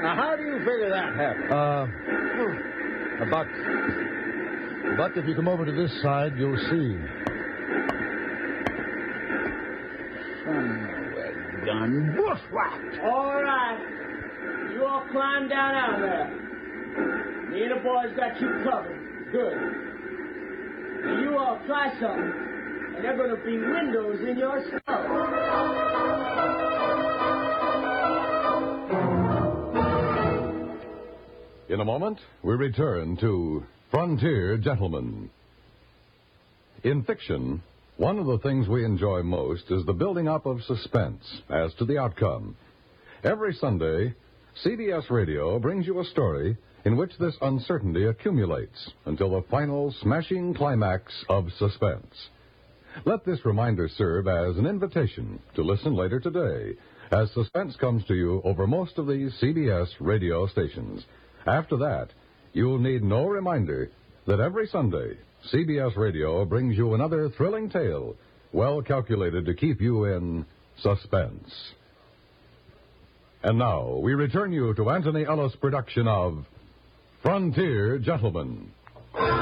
Now, how do you figure that happened? But if you come over to this side, you'll see. Gun bushwhacked. All right. You all climb down out there. Me and the boys got you covered. Good. Now you all try something, and there are going to be windows in your skull. In a moment, we return to Frontier Gentlemen. In fiction, one of the things we enjoy most is the building up of suspense as to the outcome. Every Sunday, CBS Radio brings you a story in which this uncertainty accumulates until the final smashing climax of suspense. Let this reminder serve as an invitation to listen later today as suspense comes to you over most of these CBS radio stations. After that, you'll need no reminder that every Sunday, CBS Radio brings you another thrilling tale, well calculated to keep you in suspense. And now, we return you to Anthony Ellis' production of Frontier Gentlemen.